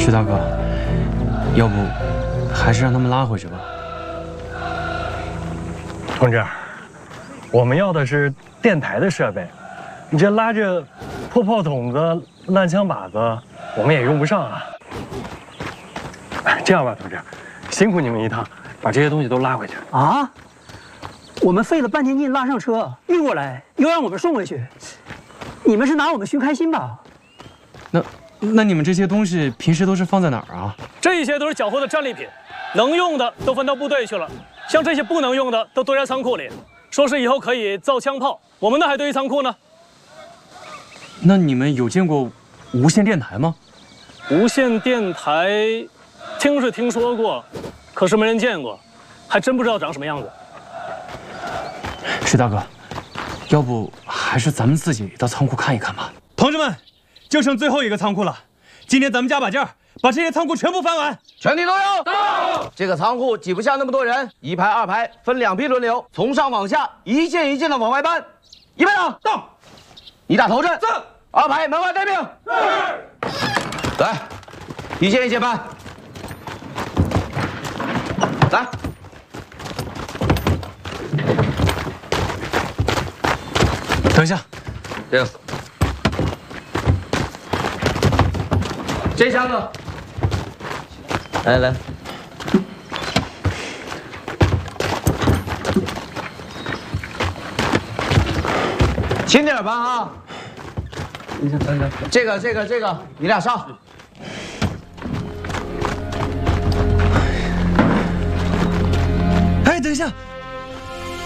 石大哥，要不还是让他们拉回去吧。 同志，我们要的是电台的设备，你这拉着破炮筒子、烂枪靶子，我们也用不上啊。这样吧，同志，辛苦你们一趟，把这些东西都拉回去啊！我们费了半天劲拉上车，运过来，又让我们送回去，你们是拿我们寻开心吧？ 那你们这些东西平时都是放在哪儿啊？ 这些都是缴获的战利品，能用的都分到部队去了，像这些不能用的都堆在仓库里，说是以后可以造枪炮，我们那还堆仓库呢。 那你们有见过无线电台吗？ 无线电台，听是听说过，可是没人见过，还真不知道长什么样子。 石大哥，要不还是咱们自己到仓库看一看吧。 同志们，就剩最后一个仓库了，今天咱们加把劲儿，把这些仓库全部翻完。 全体都有。到。这个仓库挤不下那么多人，一排二排分2批轮流，从上往下一件一件的往外搬。一排长到，你打头阵。是。2排门外待命。是。来，一件一件搬。来。 等一下， 行。这箱子，来，轻点搬啊！等，这个，你俩上。 哎，等一下，